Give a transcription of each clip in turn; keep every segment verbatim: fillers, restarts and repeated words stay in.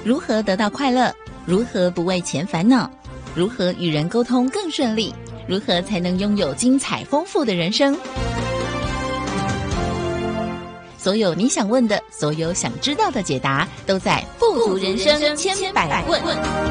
如何得到快乐？如何不为钱烦恼？如何与人沟通更顺利？如何才能拥有精彩丰富的人生？所有你想问的，所有想知道的解答，都在富足人生千百问。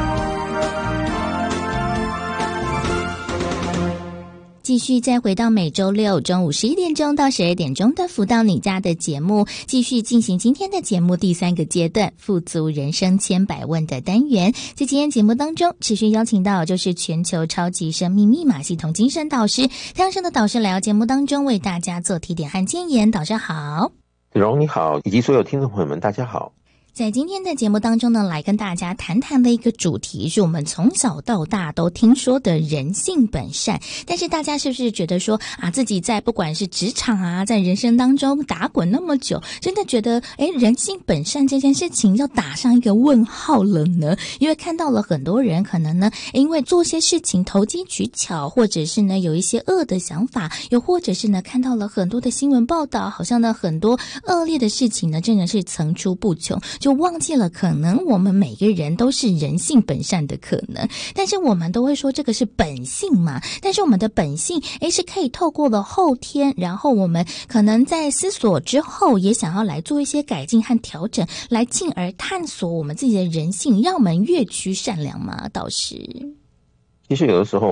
继续再回到每周六中午十一点钟到十二点钟的福到你家的节目，继续进行今天的节目第三个阶段富足人生千百问的单元。在今天节目当中持续邀请到就是全球超级生命密码系统精神导师太阳升的导师来到节目当中为大家做提点和建言。导师好。 子荣你好，以及所有听众朋友们大家好。 在今天的节目当中呢，来跟大家谈谈的一个主题是我们从小到大都听说的人性本善，但是大家是不是觉得说啊，自己在不管是职场啊，在人生当中打滚那么久，真的觉得诶人性本善这件事情要打上一个问号了呢？因为看到了很多人可能呢因为做些事情投机取巧，或者是呢有一些恶的想法，又或者是呢看到了很多的新闻报道，好像呢很多恶劣的事情呢真的是层出不穷，就忘记了可能我们每个人都是人性本善的可能，但是我们都会说这个是本性嘛，但是我们的本性诶是可以透过了后天，然后我们可能在思索之后也想要来做一些改进和调整，来进而探索我们自己的人性，让我们越趋善良嘛。导师其实有的时候